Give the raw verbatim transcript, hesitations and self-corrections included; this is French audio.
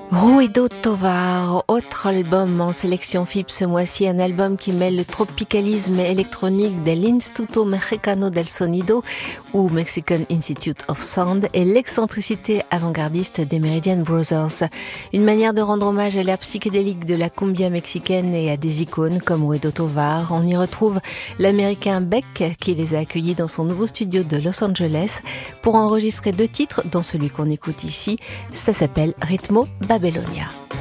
Ruido Tovar, autre album en sélection F I B ce mois-ci, un album qui mêle le tropicalisme électronique de l'Instituto Mexicano del Sonido ou Mexican Institute of Sound et l'excentricité avant-gardiste des Meridian Brothers. Une manière de rendre hommage à l'ère psychédélique de la cumbia mexicaine et à des icônes comme Ruido Tovar. On y retrouve l'américain Beck qui les a accueillis dans son nouveau studio de Los Angeles pour enregistrer deux titres dont celui qu'on écoute ici. Ça s'appelle Ritmo Babylonia.